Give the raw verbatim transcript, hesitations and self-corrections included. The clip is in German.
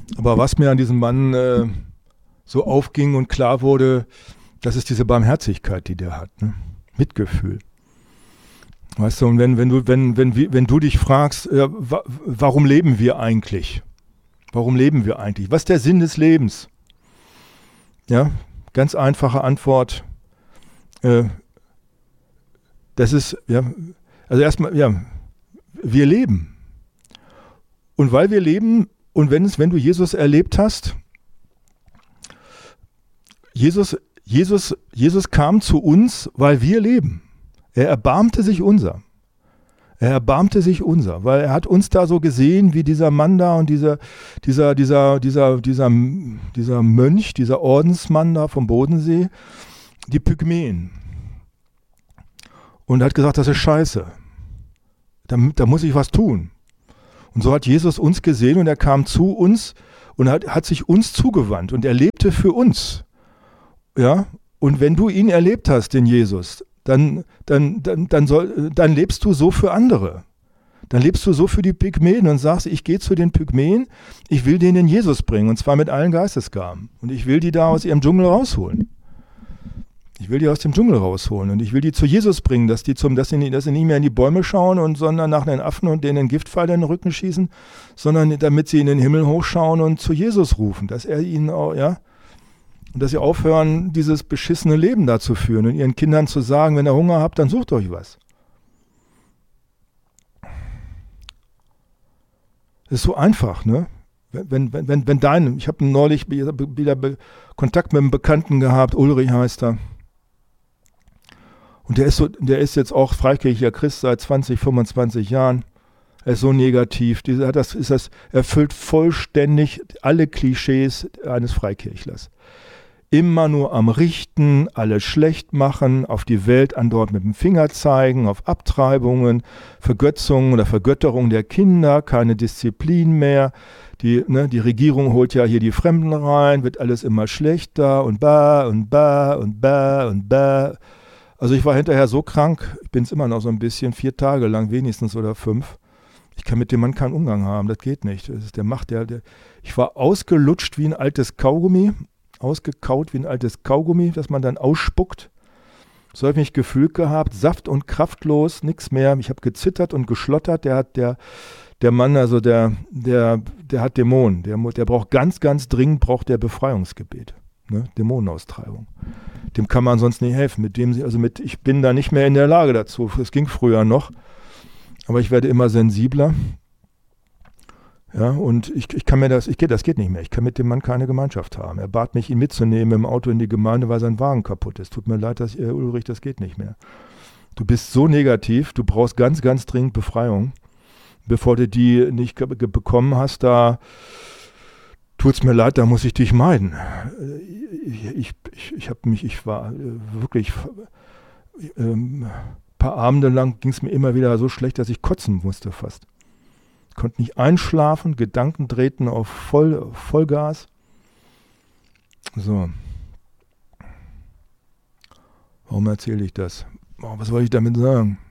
Aber was mir an diesem Mann äh, so aufging und klar wurde, das ist diese Barmherzigkeit, die der hat, ne? Mitgefühl. Weißt du, und wenn, wenn, du, wenn, wenn, wenn du dich fragst, äh, wa- warum leben wir eigentlich? Warum leben wir eigentlich? Was ist der Sinn des Lebens? Ja, ganz einfache Antwort. Äh, das ist, ja, also erstmal, ja, wir leben. Und weil wir leben, und wenn, es, wenn du Jesus erlebt hast, Jesus, Jesus, Jesus kam zu uns, weil wir leben. Er erbarmte sich unser. Er erbarmte sich unser, weil er hat uns da so gesehen, wie dieser Mann da und dieser, dieser, dieser, dieser, dieser, dieser Mönch, dieser Ordensmann da vom Bodensee, die Pygmäen. Und er hat gesagt, das ist scheiße. Da, da muss ich was tun. Und so hat Jesus uns gesehen und er kam zu uns und hat, hat sich uns zugewandt und er lebte für uns. Ja? Und wenn du ihn erlebt hast, den Jesus, dann, dann, dann, dann, soll, dann lebst du so für andere. Dann lebst du so für die Pygmäen und sagst, ich gehe zu den Pygmäen, ich will denen Jesus bringen, und zwar mit allen Geistesgaben. Und ich will die da aus ihrem Dschungel rausholen. Ich will die aus dem Dschungel rausholen und ich will die zu Jesus bringen, dass, die zum, dass, sie, nicht, dass sie nicht mehr in die Bäume schauen, und, sondern nach den Affen und denen einen Giftpfeil in den Rücken schießen, sondern damit sie in den Himmel hochschauen und zu Jesus rufen, dass er ihnen auch, ja, und dass sie aufhören, dieses beschissene Leben da zu führen und ihren Kindern zu sagen, wenn ihr Hunger habt, dann sucht euch was. Das ist so einfach, ne? Wenn, wenn, wenn, wenn dein, ich habe neulich wieder Kontakt mit einem Bekannten gehabt, Ulrich heißt er. Und der ist, so, der ist jetzt auch freikirchlicher Christ seit zwanzig, fünfundzwanzig Jahren. Er ist so negativ. Dieser, das ist das, erfüllt vollständig alle Klischees eines Freikirchlers. Immer nur am Richten, alles schlecht machen, auf die Welt andauernd mit dem Finger zeigen, auf Abtreibungen, Vergötzungen oder Vergötterung der Kinder, keine Disziplin mehr. Die, ne, die Regierung holt ja hier die Fremden rein, wird alles immer schlechter und ba und ba und ba und ba. Also ich war hinterher so krank, ich bin es immer noch so ein bisschen, vier Tage lang wenigstens oder fünf. Ich kann mit dem Mann keinen Umgang haben, das geht nicht. Das ist, der macht der, der. Ich war ausgelutscht wie ein altes Kaugummi. Ausgekaut wie ein altes Kaugummi, das man dann ausspuckt. So habe ich mich gefühlt gehabt, saft- und kraftlos, nichts mehr. Ich habe gezittert und geschlottert. Der hat der, der Mann, also der, der, der hat Dämonen. Der, der braucht ganz, ganz dringend braucht der Befreiungsgebet, ne? Dämonenaustreibung. Dem kann man sonst nicht helfen. Mit dem, also mit, ich bin da nicht mehr in der Lage dazu. Es ging früher noch, aber ich werde immer sensibler. Ja, und ich, ich kann mir das, ich geht, das geht nicht mehr. Ich kann mit dem Mann keine Gemeinschaft haben. Er bat mich, ihn mitzunehmen im Auto in die Gemeinde, weil sein Wagen kaputt ist. Tut mir leid, dass, äh, Ulrich, das geht nicht mehr. Du bist so negativ, du brauchst ganz, ganz dringend Befreiung. Bevor du die nicht ge- ge- bekommen hast, da tut's mir leid, da muss ich dich meiden. Ich, ich, ich, ich habe mich, ich war äh, wirklich, äh, ein paar Abende lang ging es mir immer wieder so schlecht, dass ich kotzen musste fast. Konnte nicht einschlafen, Gedanken drehten auf Voll, Vollgas. So. Warum erzähle ich das? Oh, was wollte ich damit sagen?